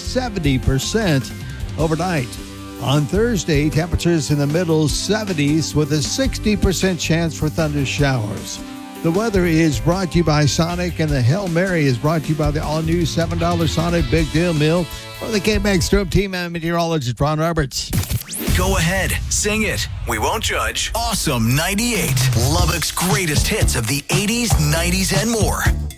70% overnight. On Thursday, temperatures in the middle 70s with a 60% chance for thunder showers. The weather is brought to you by Sonic, and the Hail Mary is brought to you by the all-new $7 Sonic Big Deal Meal. For the K-Mag Strobe team, I'm meteorologist Ron Roberts. Go ahead, sing it. We won't judge. Awesome 98, Lubbock's greatest hits of the 80s, 90s, and more.